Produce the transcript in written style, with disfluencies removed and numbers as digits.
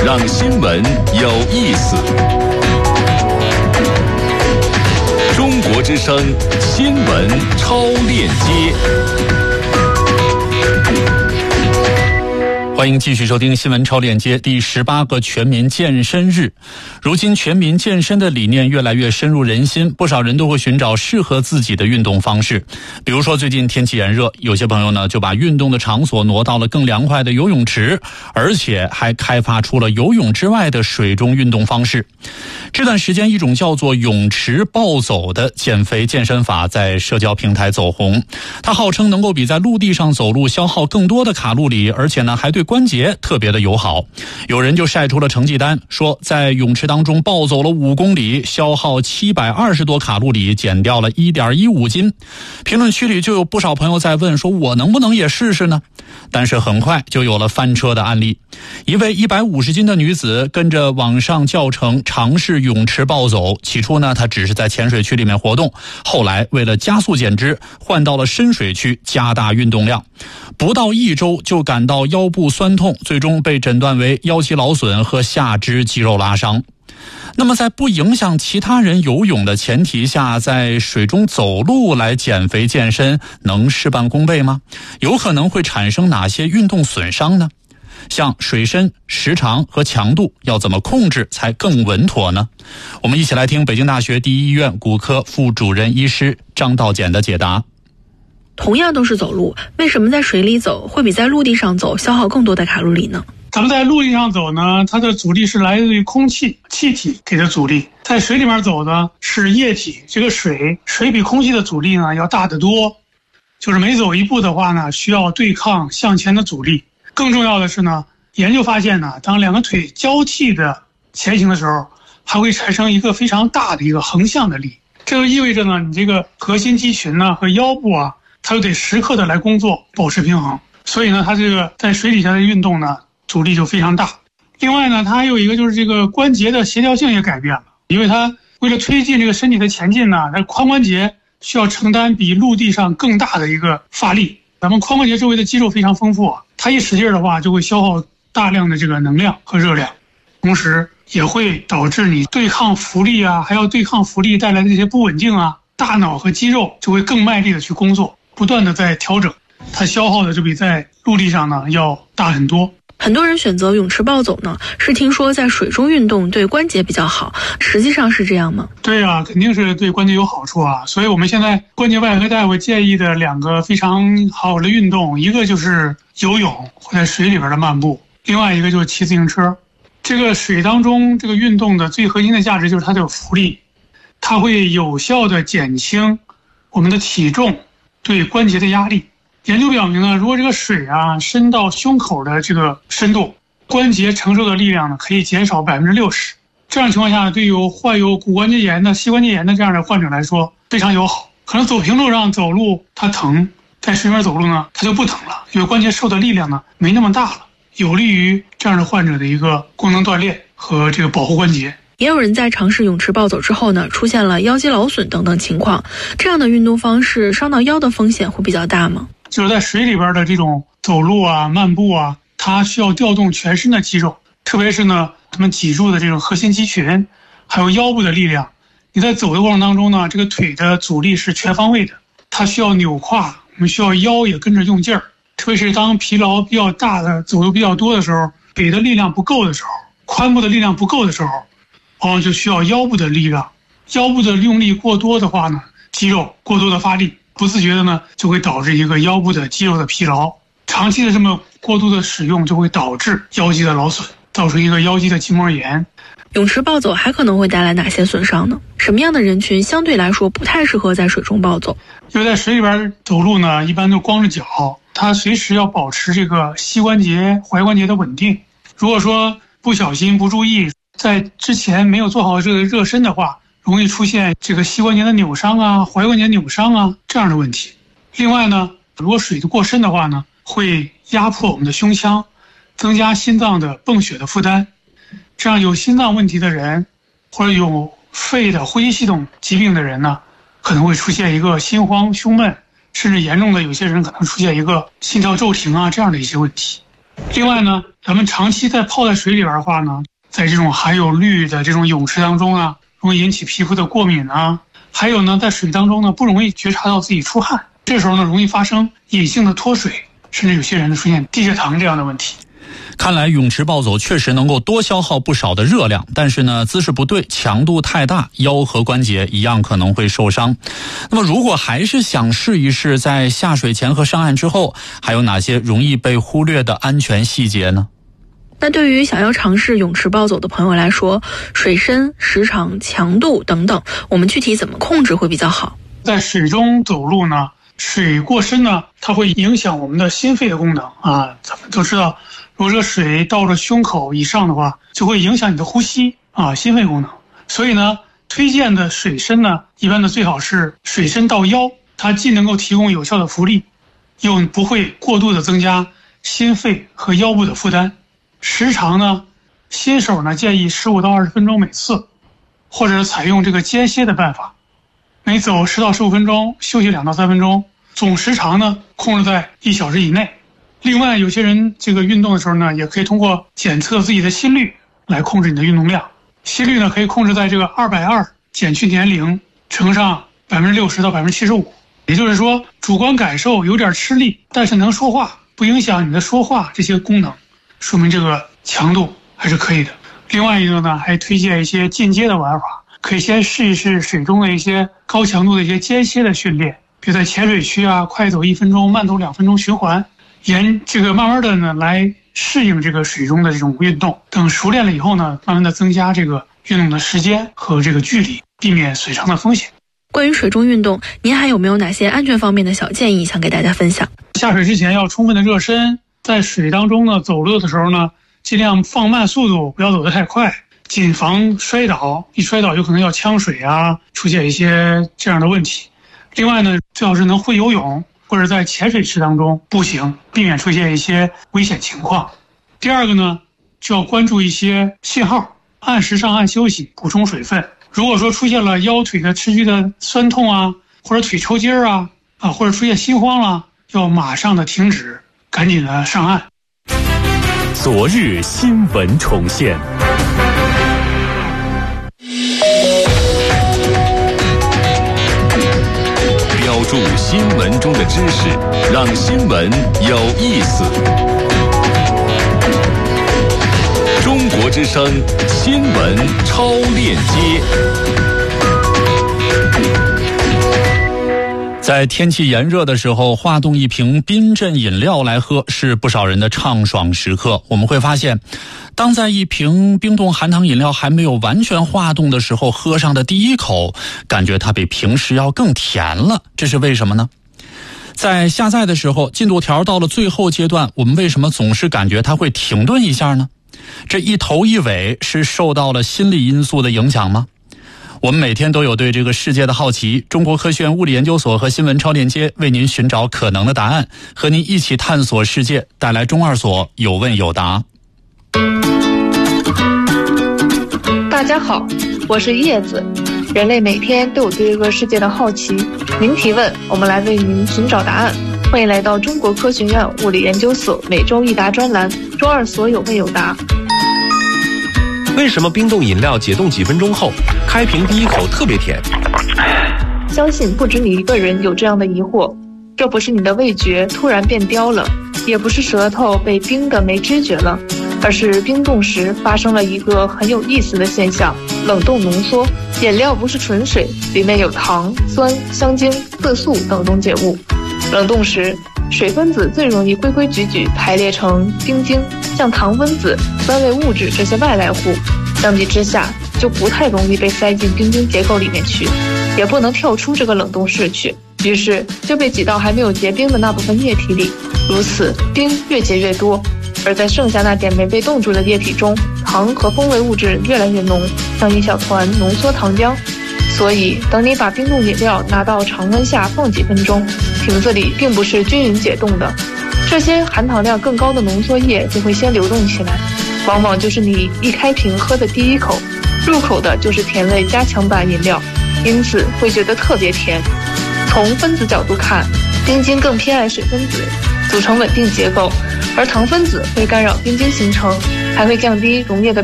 让新闻有意思。中国之声新闻超链接。 欢迎继续收听新闻超链接。第18个全民健身日，如今全民健身的理念越来越深入人心，不少人都会寻找适合自己的运动方式。比如说最近天气炎热，有些朋友呢就把运动的场所挪到了更凉快的游泳池，而且还开发出了游泳之外的水中运动方式。这段时间，一种叫做泳池暴走的减肥健身法在社交平台走红。它号称能够比在陆地上走路消耗更多的卡路里，而且呢还对关节特别的友好。有人就晒出了成绩单，说在泳池当中暴走了5公里，消耗720多卡路里，减掉了1.15斤。评论区里就有不少朋友在问，说我能不能也试试呢？但是很快就有了翻车的案例。一位150斤的女子跟着网上教程尝试泳池暴走，起初呢她只是在浅水区里面活动，后来为了加速减脂，换到了深水区加大运动量，不到1周就感到腰部酸痛，最终被诊断为腰肌劳损和下肢肌肉拉伤。那么在不影响其他人游泳的前提下，在水中走路来减肥健身，能事半功倍吗？有可能会产生哪些运动损伤呢？像水深、时长和强度要怎么控制才更稳妥呢？我们一起来听北京大学第一医院骨科副主任医师张道简的解答。 同样都是走路，为什么在水里走会比在陆地上走消耗更多的卡路里呢？ 咱们在陆地上走呢，它的阻力是来自于空气、气体给的阻力；在水里面走呢是液体，这个水比空气的阻力呢要大得多。就是每走一步的话呢，需要对抗向前的阻力。更重要的是呢，研究发现呢，当两个腿交替的前行的时候，还会产生一个非常大的一个横向的力。这就意味着呢，你这个核心肌群呢和腰部啊，它就得时刻的来工作，保持平衡。所以呢，它这个在水底下的运动呢，阻力就非常大。另外呢，它还有一个就是这个关节的协调性也改变了，因为它为了推进这个身体的前进呢，它髋关节需要承担比陆地上更大的一个发力。咱们髋关节周围的肌肉非常丰富啊，它一使劲的话就会消耗大量的这个能量和热量，同时也会导致你对抗浮力啊，还要对抗浮力带来的这些不稳定啊，大脑和肌肉就会更卖力的去工作，不断的在调整，它消耗的就比在陆地上呢要大很多。 很多人选择泳池暴走呢，是听说在水中运动对关节比较好，实际上是这样吗？ 对啊，肯定是对关节有好处啊。所以我们现在关节外科大夫建议的2个非常好的运动，一个就是游泳或在水里边的漫步，另外一个就是骑自行车。这个水当中这个运动的最核心的价值就是它的浮力，它会有效的减轻我们的体重对关节的压力。研究表明呢，如果这个水啊深到胸口的这个深度，关节承受的力量呢可以减少60%。这样情况下，对有患有骨关节炎的、膝关节炎的这样的患者来说非常友好。可能走平路上走路它疼，在水面走路呢它就不疼了，因为关节受的力量呢没那么大了，有利于这样的患者的一个功能锻炼和这个保护关节。 也有人在尝试泳池暴走之后呢，出现了腰肌劳损等等情况。这样的运动方式伤到腰的风险会比较大吗？ 就是在水里边的这种走路啊、漫步啊，它需要调动全身的肌肉，特别是呢，他们脊柱的这种核心肌群，还有腰部的力量。你在走的过程当中呢，这个腿的阻力是全方位的，它需要扭胯，我们需要腰也跟着用劲儿。特别是当疲劳比较大的、走路比较多的时候，腿的力量不够的时候，髋部的力量不够的时候，往往就需要腰部的力量。腰部的用力过多的话呢，肌肉过多的发力，不自觉的呢就会导致一个腰部的肌肉的疲劳，长期的这么过度的使用就会导致腰肌的劳损，造成一个腰肌的筋膜炎。 泳池暴走还可能会带来哪些损伤呢？什么样的人群相对来说不太适合在水中暴走？ 因为在水里边走路呢，一般都光着脚，它随时要保持这个膝关节、踝关节的稳定。如果说不小心不注意，在之前没有做好这个热身的话，容易出现这个膝关节的扭伤啊、踝关节扭伤啊这样的问题。另外呢，如果水过深的话呢，会压迫我们的胸腔，增加心脏的泵血的负担。这样有心脏问题的人，或者有肺的呼吸系统疾病的人呢，可能会出现一个心慌、胸闷，甚至严重的有些人可能出现一个心跳骤停啊这样的一些问题。另外呢， 咱们长期泡在水里边的话呢，在这种含有氯的这种泳池当中啊，容易引起皮肤的过敏啊。还有呢，在水当中呢，不容易觉察到自己出汗，这时候呢，容易发生隐性的脱水，甚至有些人呢出现低血糖这样的问题。 看来泳池暴走确实能够多消耗不少的热量，但是呢，姿势不对，强度太大，腰和关节一样可能会受伤。那么如果还是想试一试在下水前和上岸之后，还有哪些容易被忽略的安全细节呢？ 那对于想要尝试泳池暴走的朋友来说，水深、时长、强度等等，我们具体怎么控制会比较好？ 在水中走路呢，水过深呢，它会影响我们的心肺的功能啊。咱们都知道，如果这个水到了胸口以上的话，就会影响你的呼吸啊，心肺功能。所以呢，推荐的水深呢，一般的最好是水深到腰，它既能够提供有效的浮力，又不会过度的增加心肺和腰部的负担。时长呢，新手呢建议15到20分钟每次，或者采用这个间歇的办法，每走10到15分钟，休息2到3分钟，总时长呢控制在1小时以内。另外，有些人这个运动的时候呢，也可以通过检测自己的心率来控制你的运动量。心率呢可以控制在这个220减去年龄乘上60%到75%，也就是说主观感受有点吃力，但是能说话，不影响你的说话这些功能，说明这个强度还是可以的。另外一个呢，还推荐一些进阶的玩法，可以先试一试水中的一些高强度的一些间歇的训练，比如在浅水区啊，快走1分钟，慢走2分钟循环，沿这个慢慢的呢来适应这个水中的这种运动。等熟练了以后呢，慢慢的增加这个运动的时间和这个距离，避免损伤的风险。 关于水中运动，您还有没有哪些安全方面的小建议想给大家分享？ 下水之前要充分的热身，在水当中呢走路的时候呢，尽量放慢速度，不要走得太快，谨防摔倒，一摔倒有可能要呛水啊，出现一些这样的问题。另外呢，最好是能会游泳或者在浅水池当中步行，避免出现一些危险情况。第二个呢，就要关注一些信号，按时上岸休息，补充水分。如果说出现了腰腿的持续的酸痛啊，或者腿抽筋啊，或者出现心慌了，要马上的停止，赶紧的上岸。 昨日新闻重现，标注新闻中的知识，让新闻有意思。中国之声新闻超链接。 在天气炎热的时候，化冻一瓶冰镇饮料来喝是不少人的畅爽时刻。我们会发现，当在一瓶冰冻含糖饮料还没有完全化冻的时候，喝上的第一口，感觉它比平时要更甜了。这是为什么呢？在下载的时候，进度条到了最后阶段，我们为什么总是感觉它会停顿一下呢？这一头一尾是受到了心理因素的影响吗？我们每天都有对这个世界的好奇，中国科学院物理研究所和新闻超链接为您寻找可能的答案，和您一起探索世界，带来中二所有问有答。 大家好，我是叶子。人类每天都有对这个世界的好奇，您提问，我们来为您寻找答案。欢迎来到中国科学院物理研究所每周一答专栏，中二所有问有答。 为什么冰冻饮料解冻几分钟后，开瓶第一口特别甜？ 相信不止你一个人有这样的疑惑，这不是你的味觉突然变刁了，也不是舌头被冰的没知觉了，而是冰冻时发生了一个很有意思的现象——冷冻浓缩。饮料不是纯水，里面有糖、酸、香精、色素等溶解物。冷冻时，水分子最容易规规矩矩排列成冰晶，像糖分子、酸类物质这些外来物，相比之下就不太容易被塞进冰晶结构里面去，也不能跳出这个冷冻室去，于是就被挤到还没有结冰的那部分液体里，如此冰越结越多，而在剩下那点没被冻住的液体中，糖和风味物质越来越浓，像一小团浓缩糖浆。所以等你把冰冻饮料拿到常温下放几分钟，瓶子里并不是均匀解冻的，这些含糖量更高的浓缩液就会先流动起来，往往就是你一开瓶喝的第一口，入口的就是甜味加强版饮料，因此会觉得特别甜。从分子角度看，冰晶更偏爱水分子， 组成稳定结构，而糖分子会干扰冰晶形成，还会降低溶液的